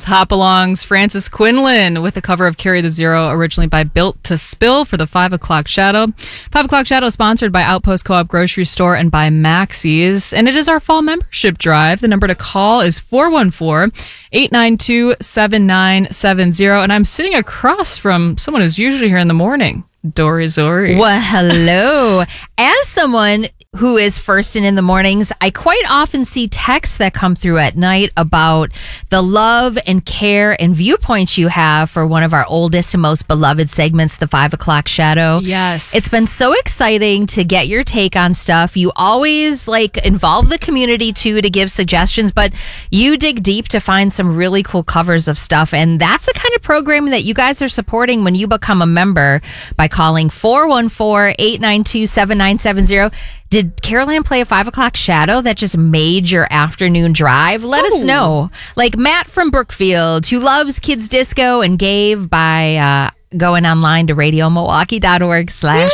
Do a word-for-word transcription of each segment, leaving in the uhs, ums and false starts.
with Hopalong's Francis Quinlan with a cover of Carry the Zero, originally by Built to Spill for the five o'clock Shadow. five o'clock Shadow is sponsored by Outpost Co-op Grocery Store and by Maxie's, and it is our fall membership drive. The number to call is four one four, eight nine two, seven nine seven zero, and I'm sitting across from someone who's usually here in the morning, Dory Zori. Well, hello. As someone who is first and in the mornings, I quite often see texts that come through at night about the love and care and viewpoints you have for one of our oldest and most beloved segments, the five o'clock Shadow. Yes. It's been so exciting to get your take on stuff. You always like involve the community too to give suggestions, but you dig deep to find some really cool covers of stuff. And that's the kind of programming that you guys are supporting when you become a member by calling four one four, eight nine two, seven nine seven zero. Did Caroline play a five o'clock Shadow that just made your afternoon drive? Let Ooh. us know. Like Matt from Brookfield, who loves kids disco and gave by uh, going online to radio milwaukee dot org slash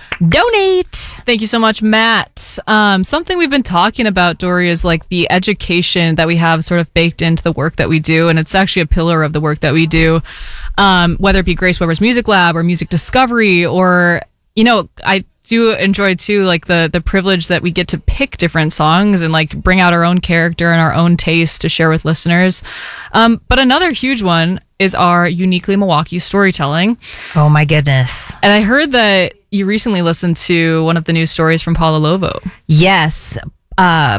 donate. Thank you so much, Matt. Um, something we've been talking about, Dory, is like the education that we have sort of baked into the work that we do. And it's actually a pillar of the work that we do, um, whether it be Grace Weber's Music Lab or Music Discovery, or, you know, I do enjoy too, like the the privilege that we get to pick different songs and like bring out our own character and our own taste to share with listeners. Um, but another huge one is our Uniquely Milwaukee storytelling. Oh my goodness. And I heard that you recently listened to one of the news stories from Paula Lovo. Yes. Uh,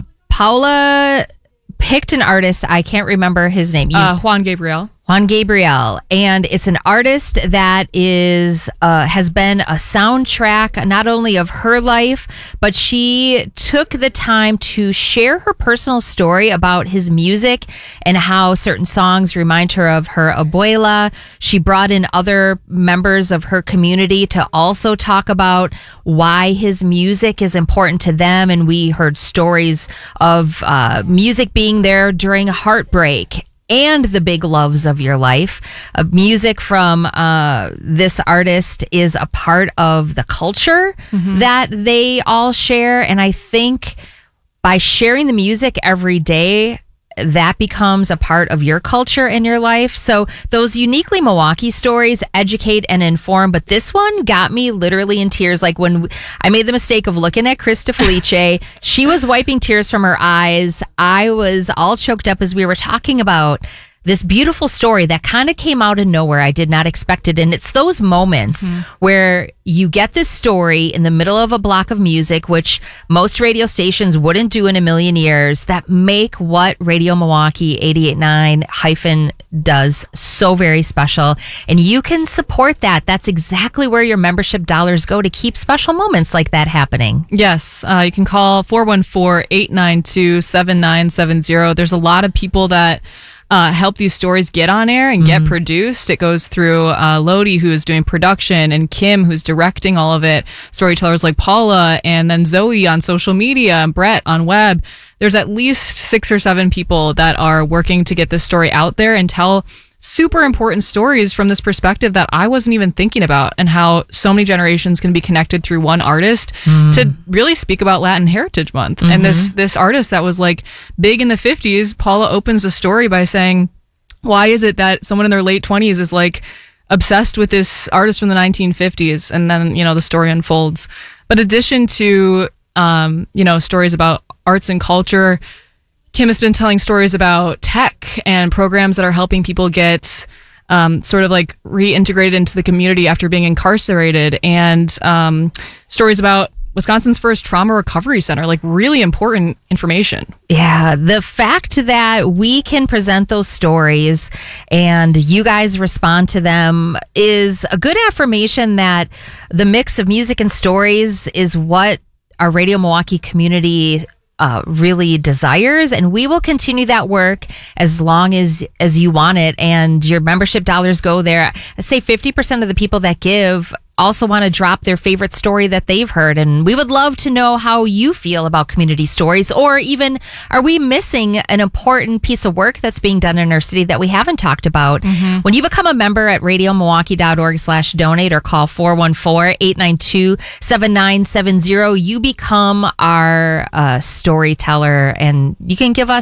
Paula picked an artist. I can't remember his name. You- Uh, Juan Gabriel. Juan Gabriel, and it's an artist that is uh, has been a soundtrack not only of her life, but she took the time to share her personal story about his music and how certain songs remind her of her abuela. She brought in other members of her community to also talk about why his music is important to them, and we heard stories of uh, music being there during heartbreak and the big loves of your life. Uh, music from uh, this artist is a part of the culture mm-hmm. that they all share. And I think by sharing the music every day, that becomes a part of your culture and your life. So those Uniquely Milwaukee stories educate and inform, but this one got me literally in tears. Like when I made the mistake of looking at Krista Felice, she was wiping tears from her eyes. I was all choked up as we were talking about this beautiful story that kind of came out of nowhere. I did not expect it. And it's those moments mm-hmm. where you get this story in the middle of a block of music, which most radio stations wouldn't do in a million years, that make what Radio Milwaukee eighty-eight point nine hyphen does so very special. And you can support that. That's exactly where your membership dollars go to keep special moments like that happening. Yes. Uh, you can call four one four, eight nine two, seven nine seven zero. There's a lot of people that Uh, help these stories get on air and get mm-hmm. produced. It goes through uh, Lodi, who is doing production, and Kim, who's directing all of it. Storytellers like Paula, and then Zoe on social media, and Brett on web. There's at least six or seven people that are working to get this story out there and tell super important stories from this perspective that I wasn't even thinking about, and how so many generations can be connected through one artist mm. to really speak about Latin Heritage Month. Mm-hmm. And this this artist that was like big in the fifties, Paula opens the story by saying, why is it that someone in their late twenties is like obsessed with this artist from the nineteen fifties? And then, you know, the story unfolds. But in addition to, um, you know, stories about arts and culture, Kim has been telling stories about tech and programs that are helping people get um, sort of like reintegrated into the community after being incarcerated, and um, stories about Wisconsin's first trauma recovery center, like really important information. Yeah, the fact that we can present those stories and you guys respond to them is a good affirmation that the mix of music and stories is what our Radio Milwaukee community Uh, really desires, and we will continue that work as long as as you want it, and your membership dollars go there. I say fifty percent of the people that give also want to drop their favorite story that they've heard, and we would love to know how you feel about community stories, or even are we missing an important piece of work that's being done in our city that we haven't talked about. Mm-hmm. When you become a member at radio milwaukee dot org slash donate or call four one four, eight nine two, seven nine seven zero, you become our uh, storyteller, and you can give us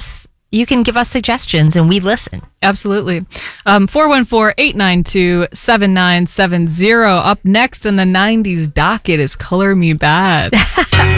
you can give us suggestions and we listen. Absolutely. Um, four one four, eight nine two, seven nine seven zero. Up next in the nineties docket is Color Me Badd.